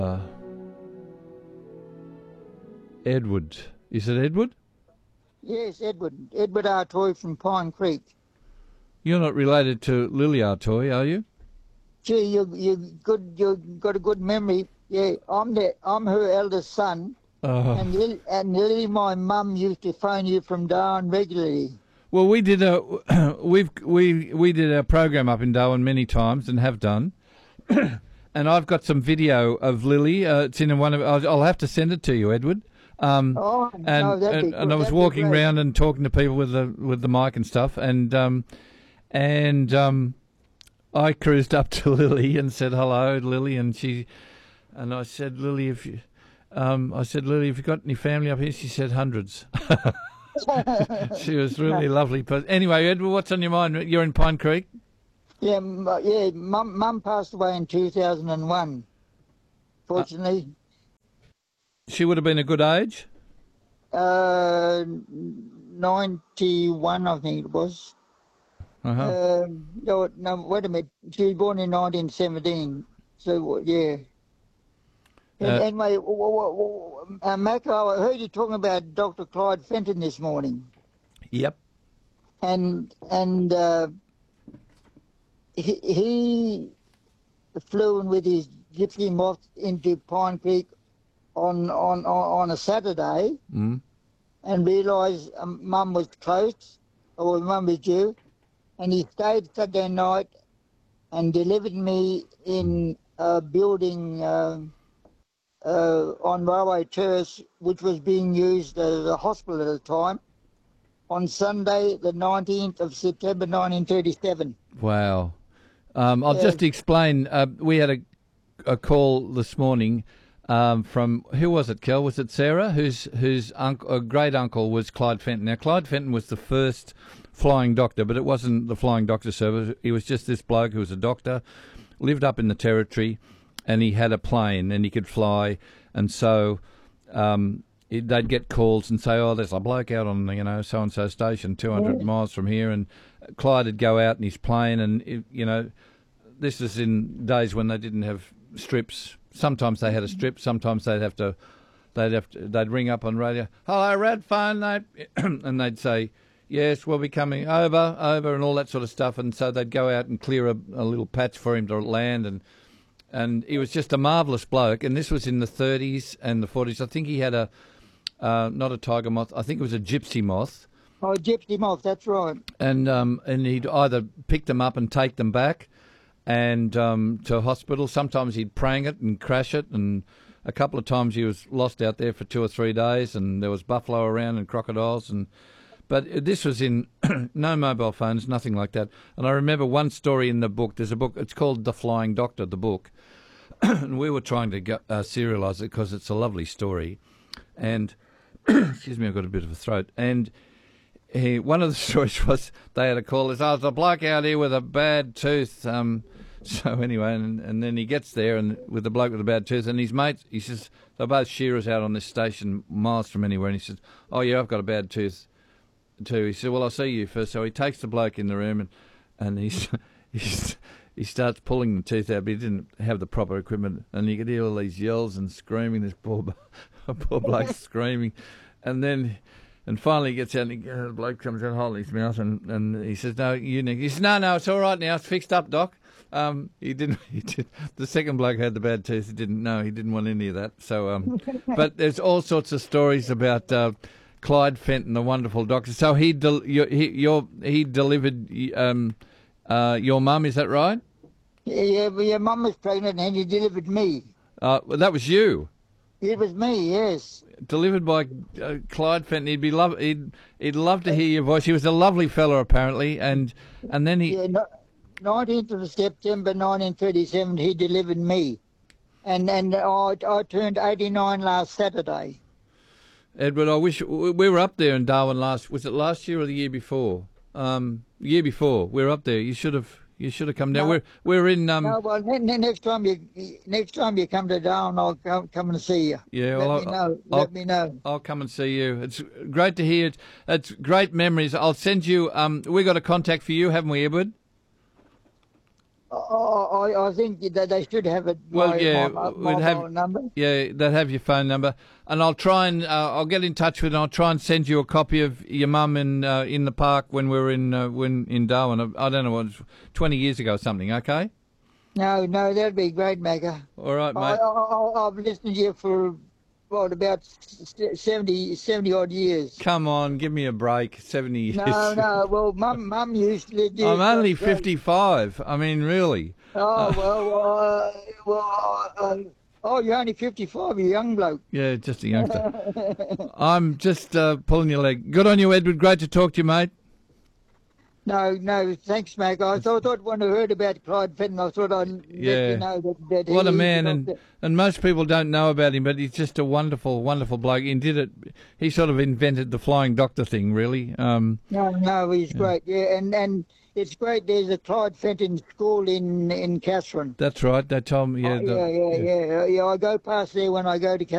Edward. Is it Edward? Yes, Edward. Edward Artoy from Pine Creek. You're not related to Lily Artoy, are you? Gee, you got a good memory. Yeah, I'm her eldest son, and Lily, my mum, used to phone you from Darwin regularly. Well, we did we did a program up in Darwin many times and have done, and I've got some video of Lily. It's in one of. I'll have to send it to you, Edward. And I was walking around and talking to people with the mic and stuff, and I cruised up to Lily and said hello, Lily, and I said, Lily, if you got any family up here? She said hundreds. She was really lovely. But anyway, Edward, what's on your mind? You're in Pine Creek. Yeah. Mum passed away in 2001. Fortunately. She would have been a good age? 91, I think it was. No, wait a minute. She was born in 1917. So, yeah. Anyway, Mac, I heard you talking about Dr. Clyde Fenton this morning. Yep. And he flew in with his gypsy moth into Pine Creek on a Saturday, and realised Mum was close, or Mum was due, and he stayed Saturday night and delivered me in a building on Railway Terrace, which was being used as a hospital at the time, on Sunday, the 19th of September 1937. Wow. I'll just explain. We had a call this morning from, who was it, Kel? Was it Sarah? Whose great uncle was Clyde Fenton. Now, Clyde Fenton was the first flying doctor, but it wasn't the flying doctor service. He was just this bloke who was a doctor, lived up in the Territory, and he had a plane and he could fly. And so they'd get calls and say, oh, there's a bloke out on, so-and-so station 200 miles from here. And Clyde would go out in his plane, and, this was in days when they didn't have strips. Sometimes they had a strip. Sometimes they'd ring up on radio. Hello, Red Phone, and they'd say, yes, we'll be coming over, and all that sort of stuff. And so they'd go out and clear a little patch for him to land, and he was just a marvellous bloke. And this was in the 30s and the 40s. I think he had not a tiger moth. I think it was a gypsy moth. Oh, gypsy moth, that's right. And he'd either pick them up and take them back and to a hospital. Sometimes he'd prang it and crash it, and a couple of times he was lost out there for 2 or 3 days, and there was buffalo around and crocodiles. But this was in no mobile phones, nothing like that. And I remember one story in the book. There's a book, it's called The Flying Doctor, the book. And we were trying to serialise it because it's a lovely story. And, excuse me, I've got a bit of a throat. And one of the stories was they had a call. There's a bloke out here with a bad tooth. So anyway, and then he gets there and with the bloke with a bad tooth, and his mate, he says, they're both shearers out on this station miles from anywhere. And he says, oh, yeah, I've got a bad tooth too. He said, well, I'll see you first. So he takes the bloke in the room and he starts pulling the tooth out, but he didn't have the proper equipment. And you could hear all these yells and screaming, this poor bloke screaming. And finally he gets out and the bloke comes out holding his mouth and he says, no, you need. He says, no, it's all right now. It's fixed up, Doc. He did. The second bloke had the bad tooth. He didn't want any of that. So, but there's all sorts of stories about Clyde Fenton, the wonderful doctor. So he delivered your mum, is that right? Yeah, well, your mum was pregnant and he delivered me. Well, that was you. It was me, yes. Delivered by Clyde Fenton. He'd love to hear your voice. He was a lovely fellow, apparently, and then he. Yeah, 19th of September 1937, he delivered me, and I turned 89 last Saturday. Edward, I wish we were up there in Darwin was it last year or the year before? Year before. We were up there. You should have come down. No, we're in. No, well, next time you come to Darwin, I'll come and see you. Yeah, let me know. I'll come and see you. It's great to hear. It's great memories. I'll send you. We got a contact for you, haven't we, Edward? I think that they should have it. Well, yeah, my we'd mobile have number. yeah, they'd have your phone number, and I'll try and I'll get in touch with, and I'll try and send you a copy of your mum in the park when we were in Darwin. I don't know, what, 20 years ago or something. Okay. No, that'd be great, Macca. All right, mate. I've listened to you for about 70 odd years. Come on, give me a break. 70 years. No. Well, Mum used to do. I'm only 55. I mean, really. Oh well, you're only 55. You're a young bloke. Yeah, just a youngster. I'm just pulling your leg. Good on you, Edward. Great to talk to you, mate. No, thanks, Mac. I thought when I heard about Clyde Fenton, I thought I'd let you know that What a he man, is the and most people don't know about him, but he's just a wonderful, wonderful bloke. He did it. He sort of invented the flying doctor thing, really. No, he's great. Yeah, and it's great. There's a Clyde Fenton school in Catherine. That's right. They told me. Yeah, Yeah. I go past there when I go to Catherine.